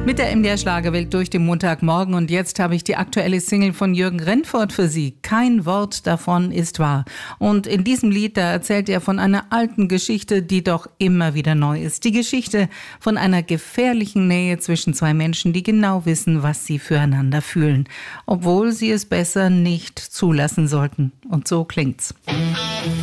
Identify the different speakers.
Speaker 1: Mit der MDR Schlagerwelt durch den Montagmorgen und jetzt habe ich die aktuelle Single von Jürgen Rennfort für Sie. Kein Wort davon ist wahr. Und in diesem Lied, da erzählt er von einer alten Geschichte, die doch immer wieder neu ist. Die Geschichte von einer gefährlichen Nähe zwischen zwei Menschen, die genau wissen, was sie füreinander fühlen. Obwohl sie es besser nicht zulassen sollten. Und so klingt's.